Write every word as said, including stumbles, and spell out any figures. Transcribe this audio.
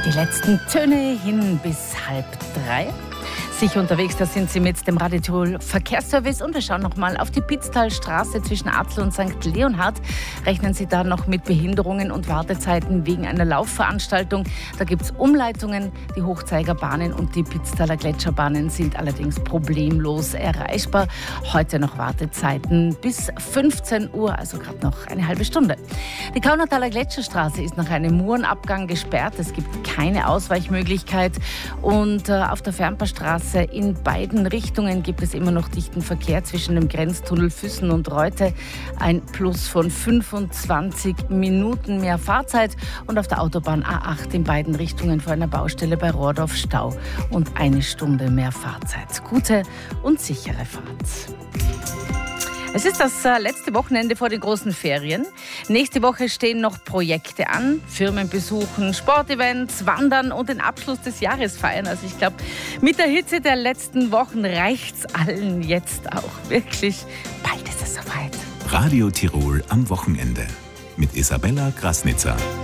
Die letzten Töne hin bis halb drei. Sicher unterwegs, da sind Sie mit dem Radio Tirol Verkehrsservice und wir schauen nochmal auf die Pitztalstraße zwischen Atl und Sankt Leonhard. Rechnen Sie da noch mit Behinderungen und Wartezeiten wegen einer Laufveranstaltung. Da gibt es Umleitungen, die Hochzeigerbahnen und die Pitztaler Gletscherbahnen sind allerdings problemlos erreichbar. Heute noch Wartezeiten bis fünfzehn Uhr, also gerade noch eine halbe Stunde. Die Kaunertaler Gletscherstraße ist nach einem Murenabgang gesperrt. Es gibt keine Ausweichmöglichkeit und äh, auf der Fernpaarstraße in beiden Richtungen gibt es immer noch dichten Verkehr zwischen dem Grenztunnel Füssen und Reute. Ein Plus von fünfundzwanzig Minuten mehr Fahrzeit und auf der Autobahn A acht in beiden Richtungen vor einer Baustelle bei Rohrdorf Stau und eine Stunde mehr Fahrzeit. Gute und sichere Fahrt. Es ist das letzte Wochenende vor den großen Ferien. Nächste Woche stehen noch Projekte an, Firmen besuchen, Sportevents, Wandern und den Abschluss des Jahres feiern. Also ich glaube, mit der Hitze der letzten Wochen reicht's allen jetzt auch wirklich. Bald ist es soweit. Radio Tirol am Wochenende mit Isabella Grasnitzer.